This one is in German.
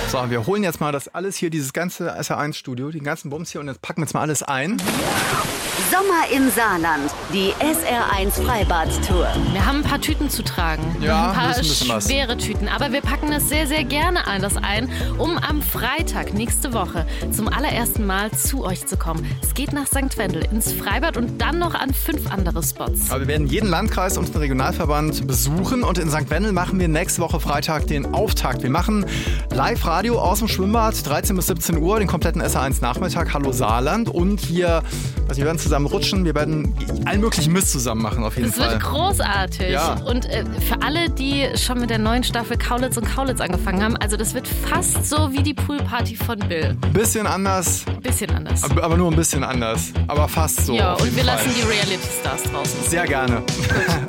So, wir holen jetzt mal das alles hier, dieses ganze SR1-Studio, den ganzen Bums hier und jetzt packen wir jetzt mal alles ein. Sommer im Saarland, die SR1 Freibad-Tour. Wir haben ein paar Tüten zu tragen. Ja, ein paar ein bisschen was. schwere Tüten. Aber wir packen das sehr, sehr gerne alles ein, um am Freitag nächste Woche zum allerersten Mal zu euch zu kommen. Es geht nach St. Wendel ins Freibad und dann noch an 5 andere Spots. Aber wir werden jeden Landkreis und den Regionalverband besuchen und in St. Wendel machen wir nächste Woche Freitag den Auftakt. Wir machen Live-Radio aus dem Schwimmbad, 13 bis 17 Uhr, den kompletten SR1-Nachmittag. Hallo Saarland. Und hier, also wir werden zusammen rutschen, wir werden allen möglichen Mist zusammen machen auf jeden Fall. Das wird großartig. Ja. Und für alle, die schon mit der neuen Staffel Kaulitz und Kaulitz angefangen haben, also das wird fast so wie die Poolparty von Bill. Bisschen anders, Bisschen anders. aber nur ein bisschen anders. Aber fast so. Ja, auf und jeden wir Fall. lassen die Reality-Stars draußen. Sehr gerne.